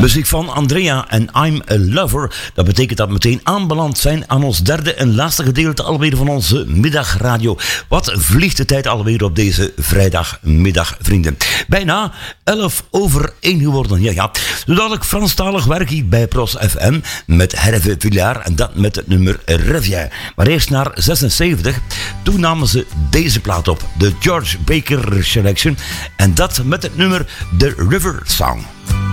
Muziek van Andrea en I'm a Lover. Dat betekent dat we meteen aanbeland zijn aan ons derde en laatste gedeelte alweer van onze middagradio. Wat vliegt de tijd alweer op deze vrijdagmiddag, vrienden. Bijna 1:11 geworden. Ja. Zo dadelijk Franstalig werk hier bij Pros FM met Hervé Villard en dat met het nummer Revien. Maar eerst naar 76. Toen namen ze deze plaat op. De George Baker Selection. En dat met het nummer The River Song.